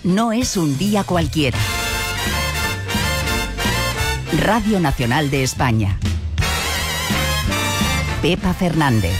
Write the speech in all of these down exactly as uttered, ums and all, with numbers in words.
no es un día cualquiera. Radio Nacional de España. Pepa Fernández.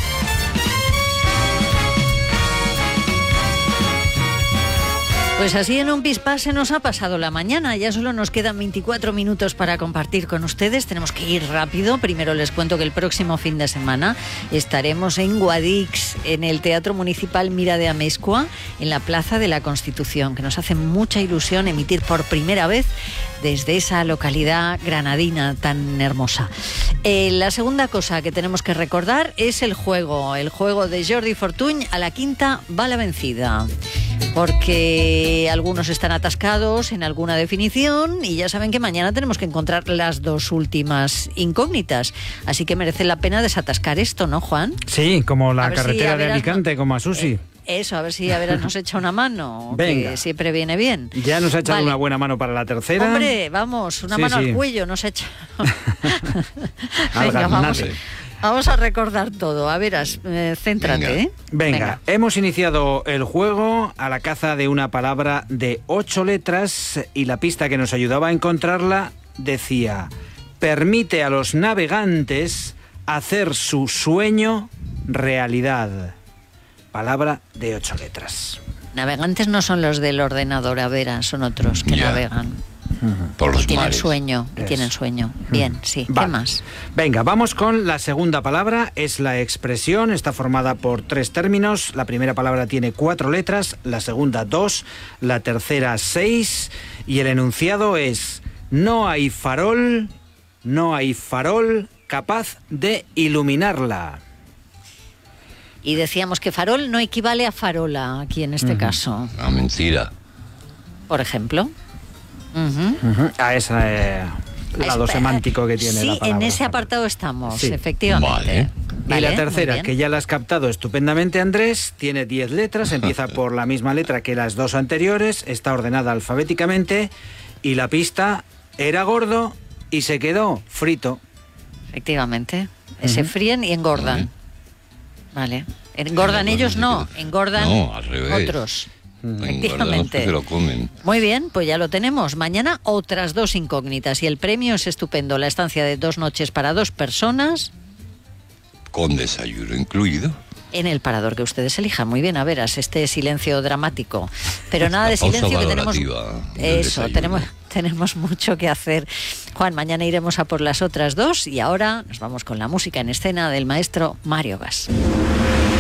Pues así en un pispás se nos ha pasado la mañana. Ya solo nos quedan veinticuatro minutos para compartir con ustedes. Tenemos que ir rápido. Primero les cuento que el próximo fin de semana estaremos en Guadix, en el Teatro Municipal Mira de Amezcua, en la Plaza de la Constitución, que nos hace mucha ilusión emitir por primera vez desde esa localidad granadina tan hermosa. Eh, la segunda cosa que tenemos que recordar es el juego, el juego de Jordi Fortuny, a la quinta va la vencida. Porque algunos están atascados en alguna definición y ya saben que mañana tenemos que encontrar las dos últimas incógnitas. Así que merece la pena desatascar esto, ¿no, Juan? Sí, como la carretera si de Alicante, no, como a Susi. Eh, eso, a ver si a ver, nos echa una mano, Venga. que siempre viene bien. Ya nos ha echado Vale. una buena mano para la tercera. Hombre, vamos, una Sí, mano sí. al cuello nos echa. Al Venga, vamos, gaznate. vamos a recordar todo. A veras, eh, céntrate, Venga. ¿eh? Venga, Venga. hemos iniciado el juego a la caza de una palabra de ocho letras y la pista que nos ayudaba a encontrarla decía: permite a los navegantes hacer su sueño realidad. Palabra de ocho letras. Navegantes no son los del ordenador, a veras, son otros que Ya. navegan. Por Y los tienen mares. sueño, y Eso. tienen sueño. Bien, sí. ¿Qué Vale. más? Venga, vamos con la segunda palabra. Es la expresión, está formada por tres términos. La primera palabra tiene cuatro letras, la segunda dos, la tercera seis. Y el enunciado es: no hay farol, no hay farol capaz de iluminarla. Y decíamos que farol no equivale a farola aquí en este caso, Ah, mentira. por ejemplo. Ujú. Ujú, a ese eh, lado Espera. semántico que tiene sí, la palabra. en ese apartado estamos, Sí. efectivamente. Vale. Y Vale, la tercera, muy bien. que ya la has captado estupendamente, Andrés, tiene diez letras, empieza por la misma letra que las dos anteriores, está ordenada alfabéticamente y la pista: era gordo y se quedó frito. Efectivamente. Se fríen y engordan. Vale. Vale. Engordan Sí, ellos, bueno, no. se quedó- Engordan No, al revés. otros. Engordan Efectivamente. los que se lo comen. Muy bien, pues ya lo tenemos. Mañana otras dos incógnitas y el premio es estupendo. La estancia de dos noches para dos personas Con desayuno incluido. en el parador que ustedes elijan. Muy bien, a veras, este silencio dramático. Pero nada de La pausa silencio, que tenemos... valorativa del Eso, desayuno. tenemos, tenemos mucho que hacer. Juan, mañana iremos a por las otras dos y ahora nos vamos con la música en escena del maestro Mario Gas.